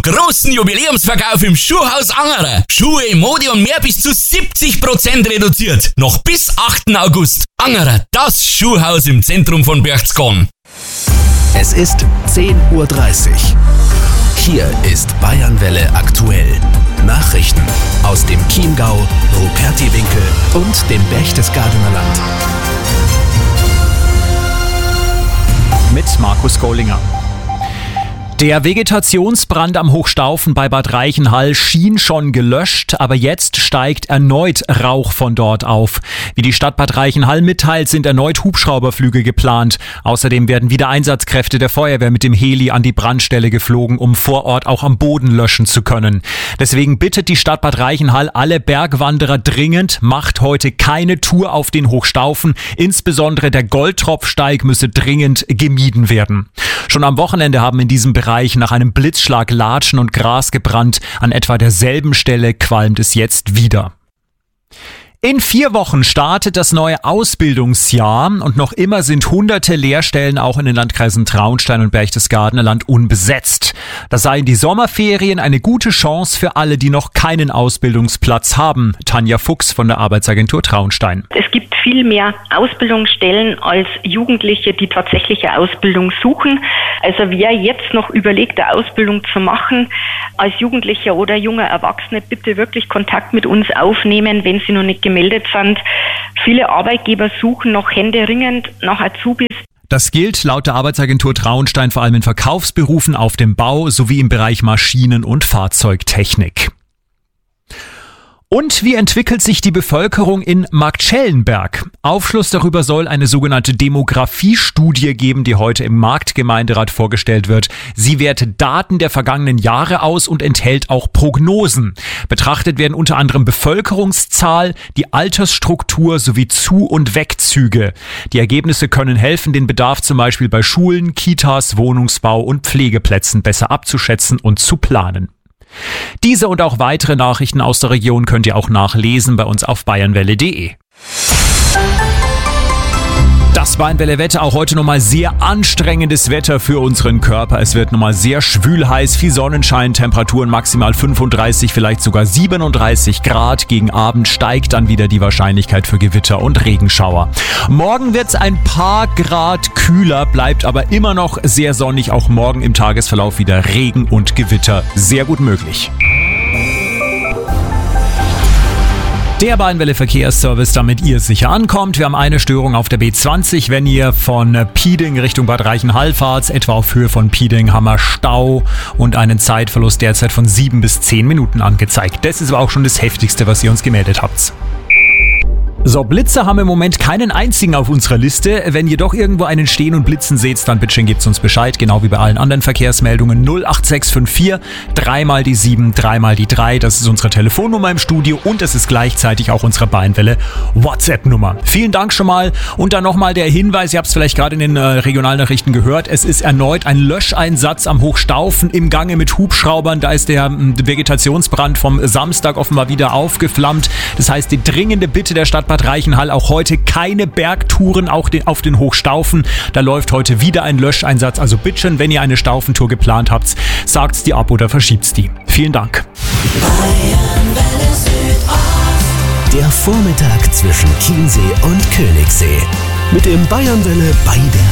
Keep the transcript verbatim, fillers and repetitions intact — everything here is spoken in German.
großen Jubiläumsverkauf im Schuhhaus Angerer. Schuhe, Mode und mehr bis zu siebzig Prozent reduziert. Noch bis achten August. Angerer, das Schuhhaus im Zentrum von Berchtesgaden. Es ist zehn Uhr dreißig. Hier ist Bayernwelle aktuell. Nachrichten aus dem Chiemgau, Rupertiwinkel und dem Berchtesgadener Land. Mit Markus Gollinger. Der Vegetationsbrand am Hochstaufen bei Bad Reichenhall schien schon gelöscht, aber jetzt steigt erneut Rauch von dort auf. Wie die Stadt Bad Reichenhall mitteilt, sind erneut Hubschrauberflüge geplant. Außerdem werden wieder Einsatzkräfte der Feuerwehr mit dem Heli an die Brandstelle geflogen, um vor Ort auch am Boden löschen zu können. Deswegen bittet die Stadt Bad Reichenhall alle Bergwanderer dringend, macht heute keine Tour auf den Hochstaufen. Insbesondere der Goldtropfsteig müsse dringend gemieden werden. Schon am Wochenende haben in diesem Bereich nach einem Blitzschlag Latschen und Gras gebrannt. An etwa derselben Stelle qualmt es jetzt wieder. In vier Wochen startet das neue Ausbildungsjahr und noch immer sind hunderte Lehrstellen auch in den Landkreisen Traunstein und Berchtesgadener Land unbesetzt. Das seien die Sommerferien eine gute Chance für alle, die noch keinen Ausbildungsplatz haben. Tanja Fuchs von der Arbeitsagentur Traunstein. Es gibt viel mehr Ausbildungsstellen als Jugendliche, die tatsächliche Ausbildung suchen. Also wer jetzt noch überlegt, eine Ausbildung zu machen, als Jugendlicher oder junger Erwachsene, bitte wirklich Kontakt mit uns aufnehmen, wenn Sie noch nicht gemeldet sind. Viele Arbeitgeber suchen noch händeringend nach Azubis. Das gilt laut der Arbeitsagentur Traunstein vor allem in Verkaufsberufen auf dem Bau sowie im Bereich Maschinen- und Fahrzeugtechnik. Und wie entwickelt sich die Bevölkerung in Marktschellenberg? Aufschluss darüber soll eine sogenannte Demografiestudie geben, die heute im Marktgemeinderat vorgestellt wird. Sie wertet Daten der vergangenen Jahre aus und enthält auch Prognosen. Betrachtet werden unter anderem Bevölkerungszahl, die Altersstruktur sowie Zu- und Wegzüge. Die Ergebnisse können helfen, den Bedarf zum Beispiel bei Schulen, Kitas, Wohnungsbau und Pflegeplätzen besser abzuschätzen und zu planen. Diese und auch weitere Nachrichten aus der Region könnt ihr auch nachlesen bei uns auf bayernwelle punkt de. Das Bayernwelle-Wetter, auch heute nochmal sehr anstrengendes Wetter für unseren Körper. Es wird nochmal sehr schwül heiß, viel Sonnenschein, Temperaturen maximal fünfunddreißig, vielleicht sogar siebenunddreißig Grad. Gegen Abend steigt dann wieder die Wahrscheinlichkeit für Gewitter und Regenschauer. Morgen wird es ein paar Grad kühler, bleibt aber immer noch sehr sonnig. Auch morgen im Tagesverlauf wieder Regen und Gewitter sehr gut möglich. Der Bayernwelle Verkehrsservice, damit ihr sicher ankommt. Wir haben eine Störung auf der B zwanzig, wenn ihr von Pieding Richtung Bad Reichenhall fahrt. Etwa auf Höhe von Pieding haben wir Stau und einen Zeitverlust derzeit von sieben bis zehn Minuten angezeigt. Das ist aber auch schon das Heftigste, was ihr uns gemeldet habt. So, Blitze haben im Moment keinen einzigen auf unserer Liste. Wenn ihr doch irgendwo einen stehen und blitzen seht, dann bitte gebt uns Bescheid, genau wie bei allen anderen Verkehrsmeldungen. null acht sechs fünf vier, dreimal die sieben, dreimal die drei. Das ist unsere Telefonnummer im Studio und es ist gleichzeitig auch unsere Bayernwelle WhatsApp-Nummer. Vielen Dank schon mal und dann nochmal der Hinweis, ihr habt es vielleicht gerade in den äh, Regionalnachrichten gehört, es ist erneut ein Löscheinsatz am Hochstaufen im Gange mit Hubschraubern. Da ist der äh, Vegetationsbrand vom Samstag offenbar wieder aufgeflammt. Das heißt, die dringende Bitte der Stadt Bad Reichenhall, auch heute keine Bergtouren auch den, auf den Hochstaufen. Da läuft heute wieder ein Löscheinsatz. Also bitte schön, wenn ihr eine Staufentour geplant habt, sagt's die ab oder verschiebt's die. Vielen Dank. Der Vormittag zwischen Chiemsee und Königssee. Mit dem Bayernwelle bei der